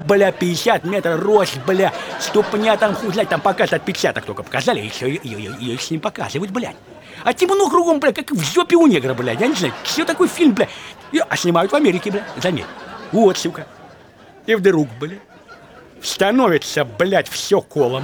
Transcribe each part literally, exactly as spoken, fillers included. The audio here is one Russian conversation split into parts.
бля, пятьдесят метров рост, бля, ступня там, хуй знать, там показывают отпечаток только показали, и все, ее с ним показывают, блядь. А темно кругом, бля, как в жопе у негра, блядь, я не знаю, что такой фильм, бля. А снимают в Америке, бля, заметь. Вот, сука. И вдруг, бля, становится, блядь, все колом.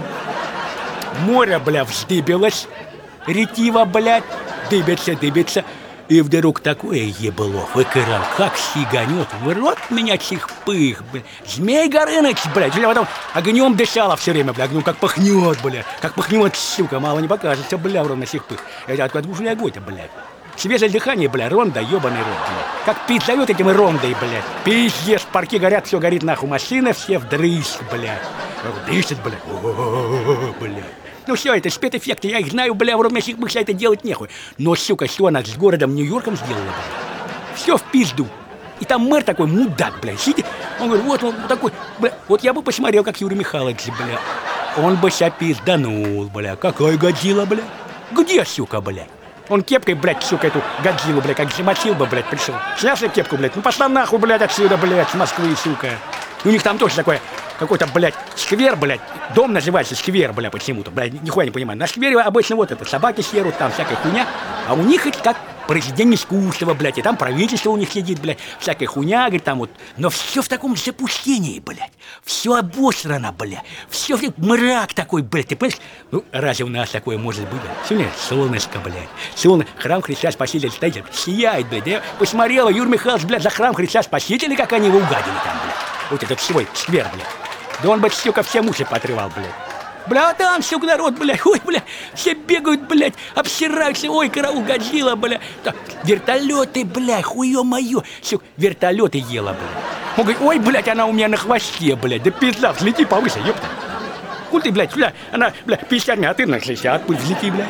Море, бля, вздыбилось. Ретива, блядь, дыбится, дыбится. И вдруг такое ебло выкрал, как сиганет, в рот меня чихпых, блядь. Змей Горыныч, блядь, бля, потом огнем дышала все время, бля, огнем как пахнет, бля, как пахнет, сука, мало не покажется, бля, в ровно чихпых. Это откуда уж огонь-то, блядь. Свежее дыхание, бля, ронда, ебаный рот, бля. Как пить зовет этим рондой, блядь. Пиздец, парки горят, все горит нахуй, машины все вдрызг, блядь. Дышит, блядь, о-о-о-о, блядь. Ну все, это спецэффекты, я их знаю, бля, в ровно чихпых, это делать нехуй. Но, сука, что она с городом Нью-Йорком сделала, бля? Все в пизду. И там мэр такой мудак, бля, сидит. Он говорит, вот он такой, бля, вот я бы посмотрел, как Юрий Михайлович, бля. Он бы ся пизданул, бля. Какой Годзилла, бля? Где, сука, бля? Он кепкой, блядь, сука, эту Годзиллу, блядь, как замочил бы, блядь, пришел. Снял себе кепку, блядь, ну пошла нахуй, блядь, отсюда, блядь, с Москвы, сука. У них там тоже такое, какой-то, блядь, сквер, блядь, дом называется сквер, блядь, почему-то, блядь, нихуя не понимаю. На сквере обычно вот это, собаки серут, там всякая хуйня, а у них это как произведение искусства, блядь, и там правительство у них сидит, блядь, всякая хуйня, говорит, там вот, но все в таком запустении, блядь, все обосрано, блядь, все мрак такой, блядь, ты понимаешь? Ну, разве у нас такое может быть, блядь? Сегодня солнышко, блядь, солнышко, храм Христа Спасителя стоит, сияет, блядь, я посмотрела, Юрий Михайлович, блядь, за храм Христа Спасителя, как они его угадили там, блядь, вот этот свой сквер, блядь, да он бы, сука, все уши поотрывал, блядь. Бля, а там, сука, народ, бля, ой, бля, все бегают, блядь, обсираются, ой, караул, Годзилла, бля. Так, вертолеты, бля, хуё моё, сука, вертолеты ела, бля. Он говорит, ой, блядь, она у меня на хвосте, блядь, да пизда, взлети повыше, ёпта. Хуй ты, блядь, бля, она, бля, пятьдесят метров, а ты на шестьдесят, пусть взлети, блядь.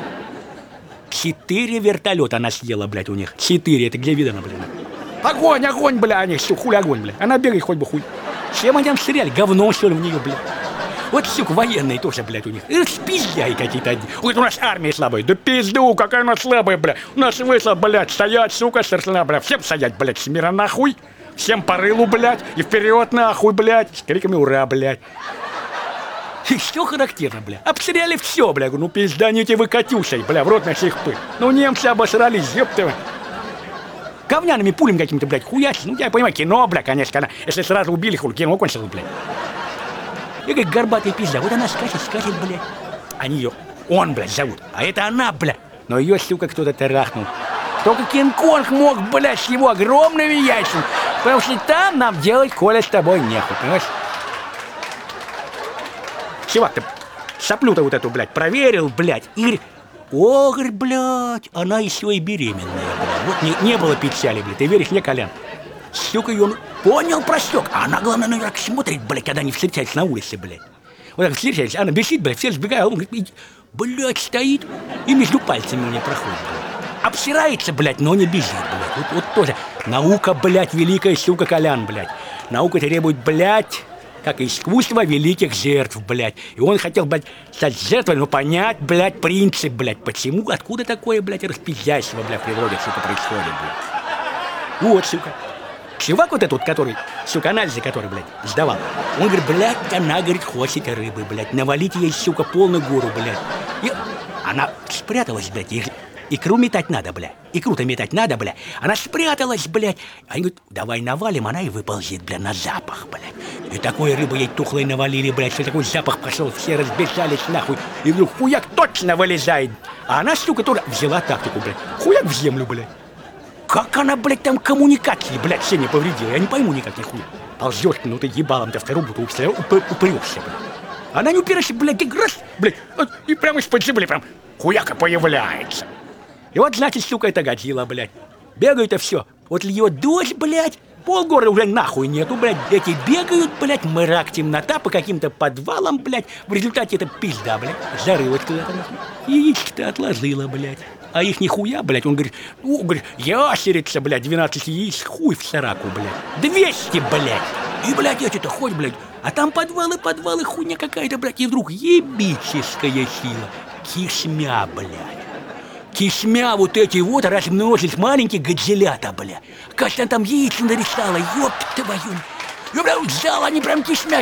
Четыре вертолета она съела, блядь, у них, четыре, это где видано, блядь. Огонь, огонь, бля, они, сука, хули огонь, бля, она бегает хоть бы хуй. Чем они там стреляли, говно, что ли, в нее, блядь. Вот, сука, военные тоже, блядь, у них. Это спиздяи какие-то одни. Ой, у нас армия слабая. Да пизду, какая она слабая, блядь. У нас вышла, блядь, стоять, сука, старшина, блядь. Всем стоять, блядь, смира нахуй. Всем по рылу, блядь. И вперед, нахуй, блядь. С криками ура, блядь. И что характерно, блядь. Обстреляли все, блядь. Ну, пизданите вы Катюшей, блядь, в рот на чихпы. Ну, немцы обосрались, ёпта. Говняными пулями какими-то, блядь, хуячить. Ну, я понимаю, кино, блядь, конечно, когда, если сразу убили, хуй, кино кончилось, блядь. И говорит, горбатая пизда, вот она скачет, скачет, блядь. Они ее, он, блядь, зовут, а это она, блядь. Но ее, сука, кто-то трахнул. Только Кинг-Конг мог, блядь, с его огромными яйцами. Потому что там нам делать, Коля, с тобой нехуй, понимаешь? Чувак, ты соплю-то вот эту, блядь, проверил, блядь, и говорит, о, говорит, блядь, она еще и беременная, блядь. Вот не, не было печали, блядь, ты веришь мне, Колян? Сука, ее понял, просек. А она, главное, на нее так смотрит, блядь, когда они встречаются на улице, блядь. Вот так встречаются, она бесит, блядь, все сбегают, он говорит, блядь, стоит и между пальцами у нее проходит, блядь. Обсирается, блядь, но не бежит, блядь. Вот, вот тоже. Наука, блядь, великая, сука, Колян, блядь. Наука требует, блядь, как искусство великих жертв, блядь. И он хотел, блядь, стать жертвой, но понять, блядь, принцип, блядь, почему, откуда такое, блядь, распиздяйство, блядь, в природе, сука, происходит, блядь. Вот, сука. Чувак вот этот, который, сука, анализы, который, блядь, сдавал, он говорит, блядь, она, говорит, хочет рыбы, блядь, навалить ей, сука, полную гору, блядь. И она спряталась, блядь, и икру метать надо, блядь, икру-то метать надо, блядь. Она спряталась, блядь. Они говорят, давай навалим, она и выползет, блядь, на запах, блядь. И такой рыбы ей тухлой навалили, блядь, что такой запах пошел, все разбежались нахуй. И вдруг хуяк точно вылезает. А она, сука, тоже взяла тактику, блядь, хуяк в землю, блядь. Как она, блядь, там коммуникации, блядь, все не повредила? Я не пойму никак, нихуя. Ползешь, ну ты ебалом-то в коробу, ты упрешься, блядь. Она не упирается, блядь, как раз, блядь, и прямо из-под земли прям хуяка появляется. И вот, значит, сука, это Годзилла, блядь. Бегают-то все. Вот ее дождь, блядь, полгорода уже нахуй нету, блядь. Эти бегают, блядь, мрак, темнота по каким-то подвалам, блядь. В результате это пизда, блядь, зарылась куда-то, нахуй. Яички-то отложила, блядь. А их нихуя, блядь, он говорит, ну, говорит, ящерица, блядь, двенадцать яиц, хуй в сараку, блядь. двести, блядь. И, блядь, эти-то хоть, блядь, а там подвалы, подвалы, хуйня какая-то, блядь, и вдруг ебическая сила. Кишмя, блядь. Кишмя вот эти вот размножились маленькие годзиллята, бля. Кажется, там яйца нарисала, ёпта твою. И, бля, взяла они прям кишмя,